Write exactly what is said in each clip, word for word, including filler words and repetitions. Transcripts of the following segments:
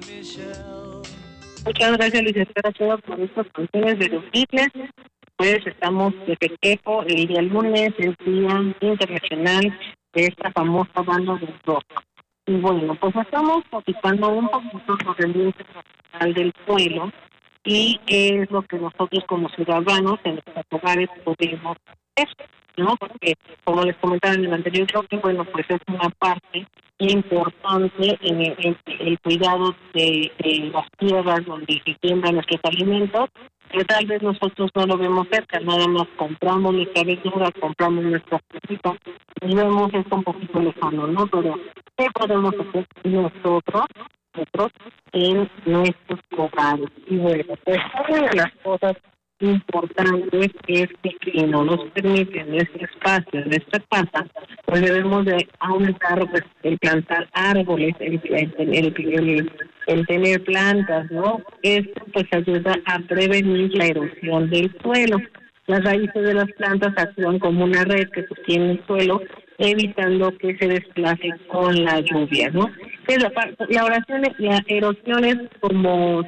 Muchas gracias, licenciada Cheva, por estas funciones deducibles. Pues estamos de festejo el día lunes, el Día Internacional de esta famosa banda de rock. Y bueno, pues estamos platicando un poquito sobre el Día Internacional del Suelo y qué es lo que nosotros como ciudadanos en nuestros hogares podemos hacer, ¿no? Porque, como les comentaba en el anterior bloque, bueno, pues es una parte importante en el, en el cuidado de, de las tierras donde se siembran nuestros alimentos, que tal vez nosotros no lo vemos cerca, nada más compramos nuestra verdura, compramos nuestras cositas y vemos esto un poquito lejano, ¿no? Pero, ¿qué podemos hacer nosotros, nosotros en nuestros hogares? Y bueno, pues una de las cosas importantes es que, que no nos permite nuestro espacio, en nuestra casa, pues debemos de aumentar pues, el plantar árboles, el, el, el, el, el tener plantas, ¿no? Esto pues ayuda a prevenir la erosión del suelo. Las raíces de las plantas actúan como una red que sostiene el suelo, evitando que se desplace con la lluvia, ¿no? Es la, la oración, la erosión es como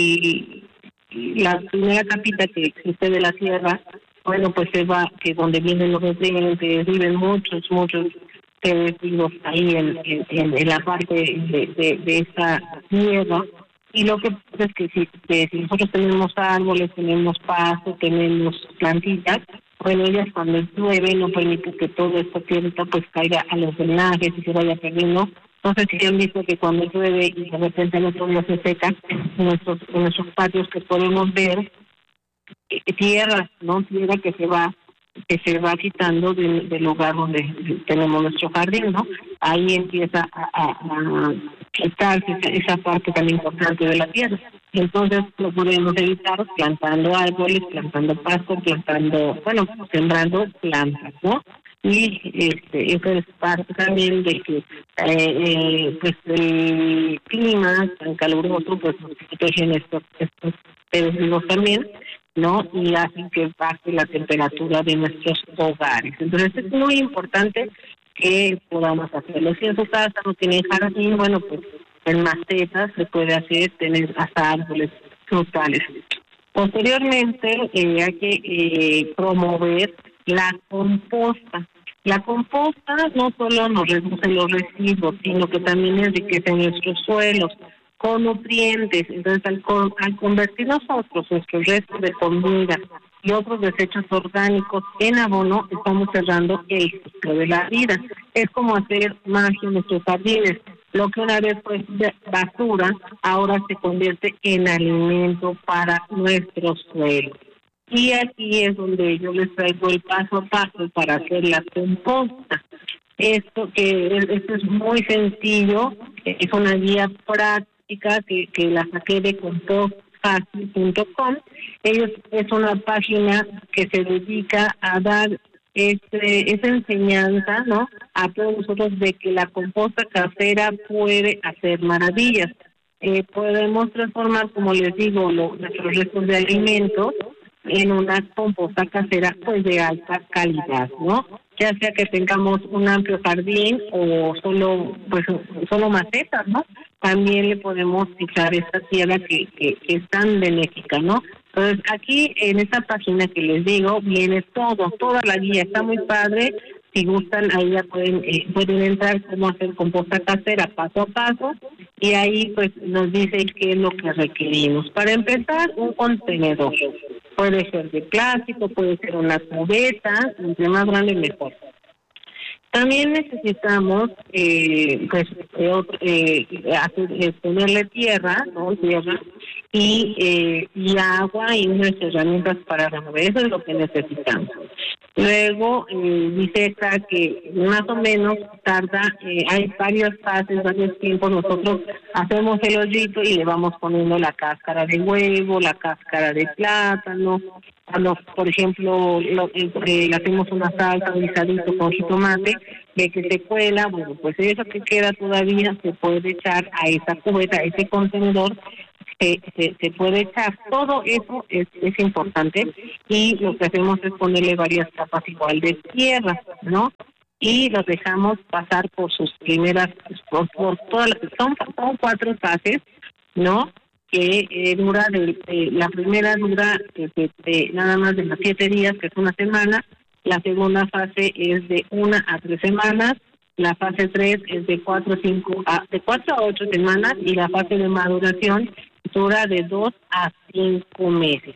si la primera capita que existe de la tierra, bueno, pues se va, que donde vienen los nutrientes, viven muchos, muchos seres vivos ahí en, en, en la parte de, de, de esa tierra. Y lo que pasa es que si, que si nosotros tenemos árboles, tenemos pasto, tenemos plantitas, bueno, ellas cuando llueve no permite que toda esta tierra pues caiga a los drenajes y se vaya perdiendo. No sé si han visto que cuando llueve y de repente el otro día se seca, en nuestros, en nuestros patios que podemos ver eh, tierra, ¿no? Tierra que se va que se va quitando de, del lugar donde tenemos nuestro jardín, ¿no? Ahí empieza a, a, a quitarse esa, esa parte tan importante de la tierra. Entonces lo podemos evitar plantando árboles, plantando pasto, plantando, bueno, sembrando plantas, ¿no? Y este eso es parte también de que eh, eh, pues el clima tan caluroso pues nos protegen estos estos seres vivos también, ¿no? Y hacen que baje la temperatura de nuestros hogares. Entonces es muy importante que podamos hacerlo. Si en su casa no tiene jardín, bueno, pues en macetas se puede hacer, tener hasta árboles frutales. Posteriormente eh, hay que eh, promover la composta. La composta no solo nos reduce los residuos, sino que también enriquece nuestros suelos con nutrientes. Entonces, al, con, al convertir nosotros nuestros restos de comida y otros desechos orgánicos en abono, estamos cerrando el ciclo de la vida. Es como hacer magia en nuestros jardines. Lo que una vez fue basura, ahora se convierte en alimento para nuestros suelos. Y aquí es donde yo les traigo el paso a paso para hacer la composta. Esto que esto es muy sencillo, es una guía práctica que, que la saqué de compost fácil punto com. Ellos es una página que se dedica a dar este, esa enseñanza, ¿no? A todos nosotros de que la composta casera puede hacer maravillas. Eh, podemos transformar, como les digo, lo, nuestros restos de alimentos en una composta casera pues de alta calidad, ¿no? Ya sea que tengamos un amplio jardín o solo pues solo macetas, ¿no? También le podemos echar esta tierra que, que, que es tan benéfica, ¿no? Entonces aquí en esta página que les digo viene todo, toda la guía, está muy padre. Si gustan, ahí ya pueden eh, pueden entrar cómo hacer composta casera paso a paso y ahí pues nos dice qué es lo que requerimos. Para empezar, un contenedor. Puede ser de plástico, puede ser una cubeta, entre más grande mejor. También necesitamos eh, pues eh, eh, hacer, eh, ponerle tierra, ¿no? Tierra y eh, y agua y unas herramientas para remover. Eso es lo que necesitamos. Luego eh, dice acá que más o menos tarda, eh, hay varias fases, varios tiempos. Nosotros hacemos el hoyito y le vamos poniendo la cáscara de huevo, la cáscara de plátano. Cuando, por ejemplo, lo, eh, le hacemos una salsa, un guisadito con jitomate, de que se cuela, bueno, pues eso que queda todavía se puede echar a esa cubeta, a ese contenedor. Se, se, se puede echar, todo eso es, es importante y lo que hacemos es ponerle varias capas igual de tierra, ¿no? Y lo dejamos pasar por sus primeras, por, por todas las, son, son cuatro fases, ¿no? Que eh, dura, de, de, la primera dura de, de, de nada más de los siete días, que es una semana. La segunda fase es de una a tres semanas. La fase tres es de cuatro, cinco a, de cuatro a ocho semanas, y la fase de maduración dura de dos a cinco meses.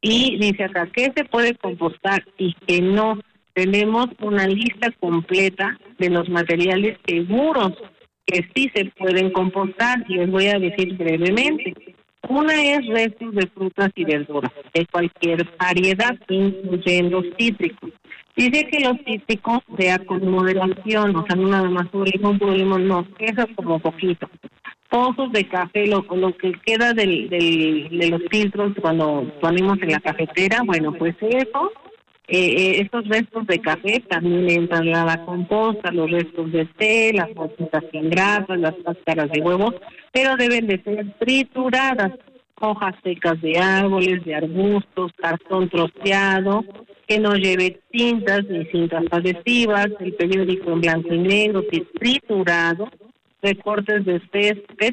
Y dice acá, ¿qué se puede compostar y qué no? Tenemos una lista completa de los materiales seguros que sí se pueden compostar, y les voy a decir brevemente. Una es restos de frutas y verduras, de cualquier variedad, incluyendo cítricos. Dice que los cítricos sea con moderación, o sea, no nada más por limón, por limón, no, eso como poquito. Pozos de café, lo, lo que queda del, del, de los filtros cuando ponemos en la cafetera, bueno, pues eso, eh, eh, estos restos de café también entran a la composta, los restos de té, las bolsitas sin grasas, las cáscaras de huevos, pero deben de ser trituradas, hojas secas de árboles, de arbustos, cartón troceado, que no lleve cintas ni cintas adhesivas, el periódico en blanco y negro triturado, recortes de césped,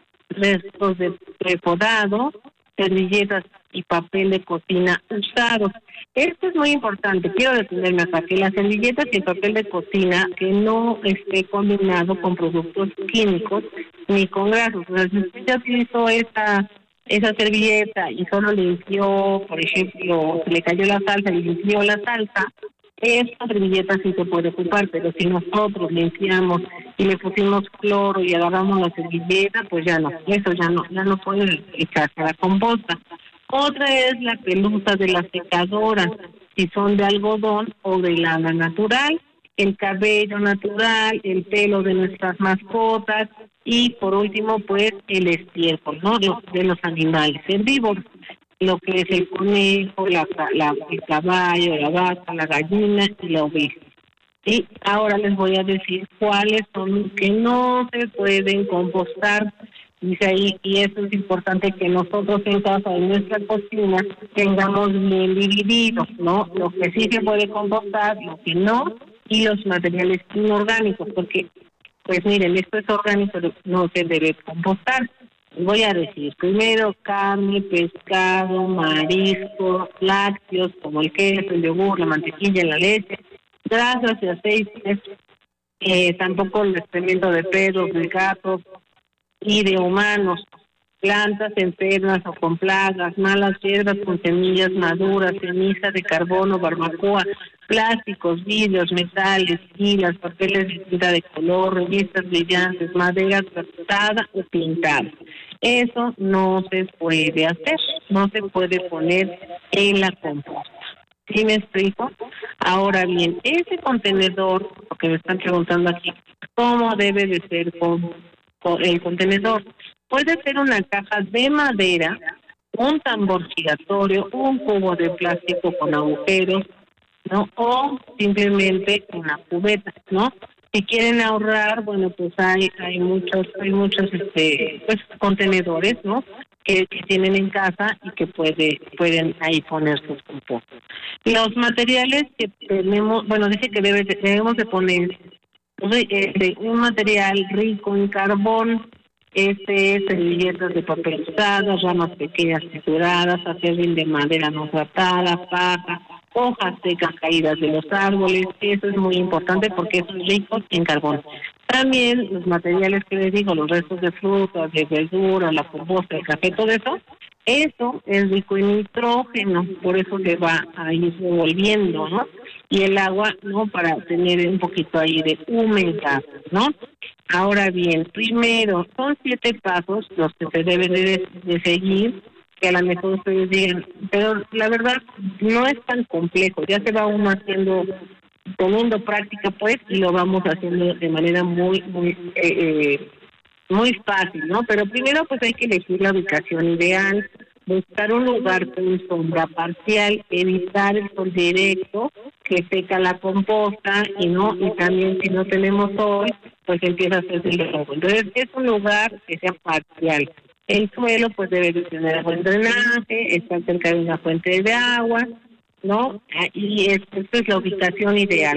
restos de prepodado, servilletas y papel de cocina usados. Esto es muy importante, quiero detenerme hasta que las servilletas y el papel de cocina que no esté combinado con productos químicos ni con grasas. O sea, si usted ya utilizó esa, esa servilleta y solo limpió, por ejemplo, le cayó la salsa y limpió la salsa, esta servilleta sí se puede ocupar, pero si nosotros limpiamos y le pusimos cloro y agarramos la servilleta, pues ya no, eso ya no, ya no puede echarse a la composta. Otra es la pelusa de la secadora, si son de algodón o de lana natural, el cabello natural, el pelo de nuestras mascotas y por último pues el estiércol, ¿no? De los animales herbívoros, lo que es el conejo, la, la, el caballo, la vaca, la gallina y la oveja. Y ahora les voy a decir cuáles son los que no se pueden compostar. Dice ahí, y eso es importante que nosotros en casa, en nuestra cocina, tengamos bien divididos, ¿no? Lo que sí se puede compostar, lo que no, y los materiales inorgánicos, porque, pues miren, esto es orgánico, no se debe compostar. Voy a decir, primero carne, pescado, marisco, lácteos, como el queso, el yogur, la mantequilla, la leche, grasas y aceites, eh, tampoco el excremento de perros, de gatos y de humanos, plantas enfermas o con plagas, malas hierbas con semillas maduras, ceniza de carbono, barbacoa, plásticos, vidrios, metales, pilas, papeles de tinta de color, revistas brillantes, madera tratada o pintada. Eso no se puede hacer, no se puede poner en la composta. ¿Sí me explico? Ahora bien, ese contenedor, lo que me están preguntando aquí, ¿cómo debe de ser con, con el contenedor? Puede ser una caja de madera, un tambor giratorio, un cubo de plástico con agujeros, ¿no? O simplemente una cubeta, ¿no? Si quieren ahorrar, bueno, pues hay hay muchos hay muchos este pues contenedores, ¿no? Que, que tienen en casa y que puede pueden ahí poner sus compostos. Los materiales que tenemos, bueno, dice que debe, debemos de poner eh, un material rico en carbón, este es servilletas de papel usadas, ramas pequeñas trituradas, acerrín de madera no tratada, paja, hojas secas caídas de los árboles. Eso es muy importante porque son ricos en carbón. También los materiales que les digo, los restos de frutas, de verduras, la composta, el café, todo eso, eso es rico en nitrógeno, por eso se va a ir revolviendo, ¿no? Y el agua, ¿no? Para tener un poquito ahí de humedad, ¿no? Ahora bien, primero, son siete pasos los que se deben de, de seguir, que a lo mejor ustedes digan, pero la verdad no es tan complejo, ya se va uno haciendo, teniendo práctica pues, y lo vamos haciendo de manera muy, muy, eh, eh, muy fácil, ¿no? Pero primero pues hay que elegir la ubicación ideal, buscar un lugar con sombra parcial, evitar el sol directo que seca la composta y no y también si no tenemos sol, pues empieza a hacerse el lodo. Entonces es un lugar que sea parcial. El suelo pues debe de tener buen drenaje, estar cerca de una fuente de agua, ¿no? Y es, esta es la ubicación ideal.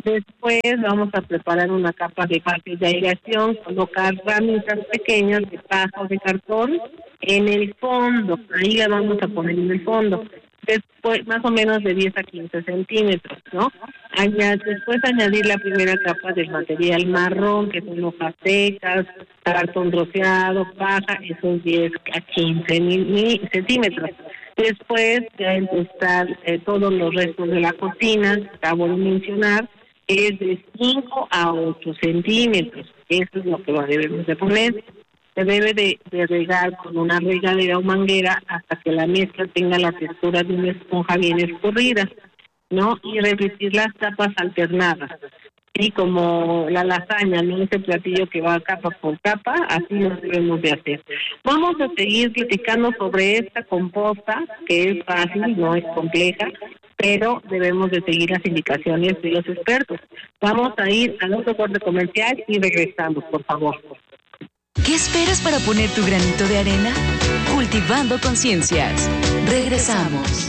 Después vamos a preparar una capa de parches de aireación, colocar ramitas pequeñas de paja o de cartón en el fondo, ahí la vamos a poner en el fondo. Después, más o menos de diez a quince centímetros, ¿no? Añad, después añadir la primera capa del material marrón, que son hojas secas, cartón troceado, paja, esos diez a quince centímetros. Después ya empezar eh, todos los restos de la cocina, que acabo de mencionar, es de cinco a ocho centímetros. Eso es lo que debemos de poner. Se debe de, de regar con una regadera o manguera hasta que la mezcla tenga la textura de una esponja bien escurrida, ¿no? Y repetir las capas alternadas. Y como la lasaña, ¿no? Ese platillo que va capa por capa, así lo debemos de hacer. Vamos a seguir platicando sobre esta composta, que es fácil, no es compleja, pero debemos de seguir las indicaciones de los expertos. Vamos a ir al otro corte comercial y regresamos, por favor. ¿Qué esperas para poner tu granito de arena? Cultivando Conciencias. Regresamos.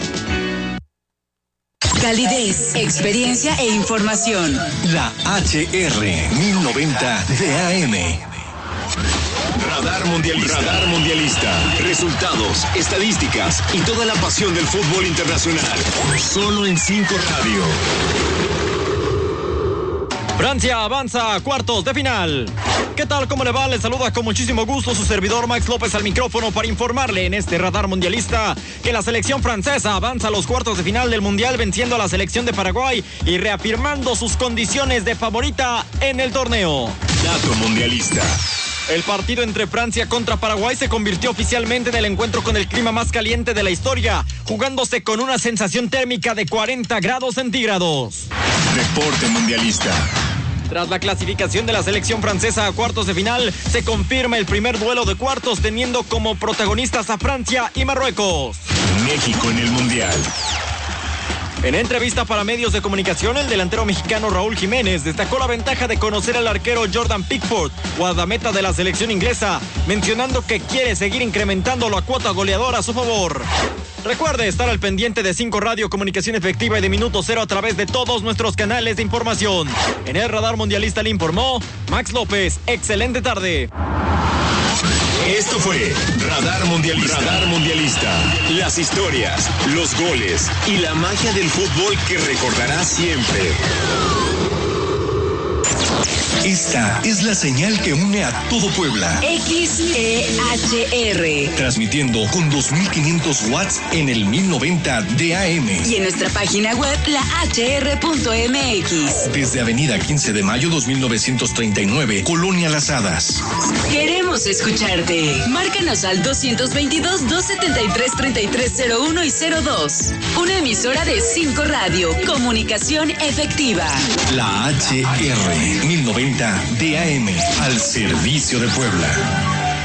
Calidez, experiencia e información. La H R mil noventa de A M. Radar Mundialista. Radar Mundialista. Resultados, estadísticas y toda la pasión del fútbol internacional. Solo en cinco Radio. Francia avanza a cuartos de final. ¿Qué tal? ¿Cómo le va? Le saluda con muchísimo gusto su servidor Max López al micrófono para informarle en este Radar Mundialista que la selección francesa avanza a los cuartos de final del Mundial venciendo a la selección de Paraguay y reafirmando sus condiciones de favorita en el torneo. Dato Mundialista. El partido entre Francia contra Paraguay se convirtió oficialmente en el encuentro con el clima más caliente de la historia, jugándose con una sensación térmica de cuarenta grados centígrados. Deporte Mundialista. Tras la clasificación de la selección francesa a cuartos de final, se confirma el primer duelo de cuartos teniendo como protagonistas a Francia y Marruecos. México en el Mundial. En entrevista para medios de comunicación, el delantero mexicano Raúl Jiménez destacó la ventaja de conocer al arquero Jordan Pickford, guardameta de la selección inglesa, mencionando que quiere seguir incrementando la cuota goleadora a su favor. Recuerde estar al pendiente de cinco Radio, comunicación efectiva y de Minuto Cero a través de todos nuestros canales de información. En el Radar Mundialista le informó Max López. Excelente tarde. Esto fue Radar Mundialista. Radar Mundialista. Las historias, los goles y la magia del fútbol que recordarás siempre. Esta es la señal que une a todo Puebla. X E H R. Transmitiendo con dos mil quinientos watts en el mil noventa de A M. Y en nuestra página web, la H R punto M X. Desde Avenida quince de Mayo dos mil novecientos treinta y nueve, Colonia Las Hadas. Queremos escucharte. Márcanos al dos dos dos, dos siete tres, tres tres cero uno y cero dos. Una emisora de cinco Radio. Comunicación efectiva. La H R mil noventa de A M al servicio de Puebla.